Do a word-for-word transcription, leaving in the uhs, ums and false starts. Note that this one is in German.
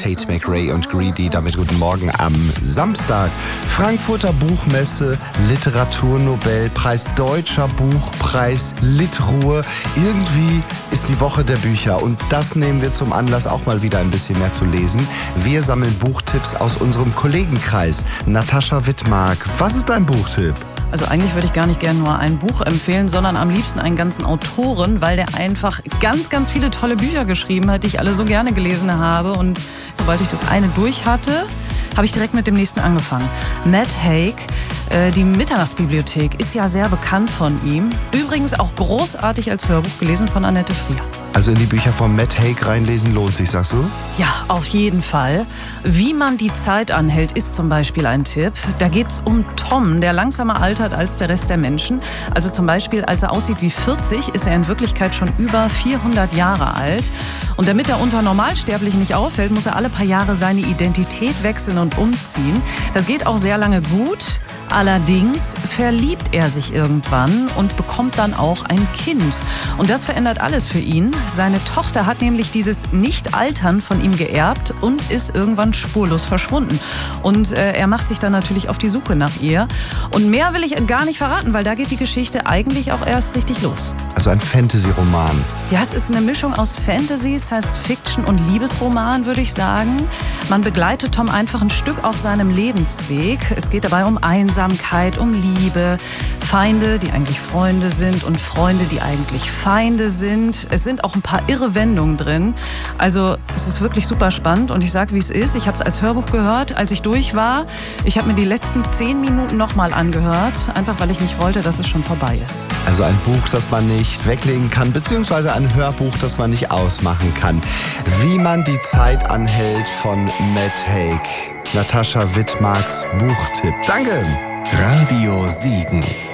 Tate McRae und Greedy. Damit guten Morgen am Samstag. Frankfurter Buchmesse, Literaturnobelpreis, Deutscher Buchpreis, Litruhe. Irgendwie ist die Woche der Bücher und das nehmen wir zum Anlass, auch mal wieder ein bisschen mehr zu lesen. Wir sammeln Buchtipps aus unserem Kollegenkreis. Natascha Wittmark, was ist dein Buchtipp? Also eigentlich würde ich gar nicht gerne nur ein Buch empfehlen, sondern am liebsten einen ganzen Autoren, weil der einfach ganz, ganz viele tolle Bücher geschrieben hat, die ich alle so gerne gelesen habe. Und sobald ich das eine durch hatte, habe ich direkt mit dem nächsten angefangen. Matt Haig, äh, die Mitternachtsbibliothek, ist ja sehr bekannt von ihm. Übrigens auch großartig als Hörbuch gelesen von Annette Frier. Also in die Bücher von Matt Haig reinlesen lohnt sich, sagst du? Ja, auf jeden Fall. Wie man die Zeit anhält, ist zum Beispiel ein Tipp. Da geht es um Tom, der langsamer altert als der Rest der Menschen. Also zum Beispiel, als er aussieht wie vierzig, ist er in Wirklichkeit schon über vierhundert Jahre alt. Und damit er unter Normalsterblichen nicht auffällt, muss er alle paar Jahre seine Identität wechseln und umziehen. Das geht auch sehr lange gut. Allerdings verliebt er sich irgendwann und bekommt dann auch ein Kind. Und das verändert alles für ihn. Seine Tochter hat nämlich dieses Nicht-Altern von ihm geerbt und ist irgendwann spurlos verschwunden. Und äh, er macht sich dann natürlich auf die Suche nach ihr. Und mehr will ich gar nicht verraten, weil da geht die Geschichte eigentlich auch erst richtig los. Also ein Fantasy-Roman. Ja, es ist eine Mischung aus Fantasy, Science-Fiction und Liebesroman, würde ich sagen. Man begleitet Tom einfach ein Stück auf seinem Lebensweg. Es geht dabei um Einsamkeit, um Liebe, Feinde, die eigentlich Freunde sind und Freunde, die eigentlich Feinde sind. Es sind auch ein paar irre Wendungen drin. Also es ist wirklich super spannend und ich sage, wie es ist. Ich habe es als Hörbuch gehört, als ich durch war. Ich habe mir die letzten zehn Minuten nochmal angehört, einfach weil ich nicht wollte, dass es schon vorbei ist. Also ein Buch, das man nicht weglegen kann, beziehungsweise ein Hörbuch, das man nicht ausmachen kann. Wie man die Zeit anhält von Matt Haig. Natascha Wittmarks Buchtipp. Danke! Radio Siegen.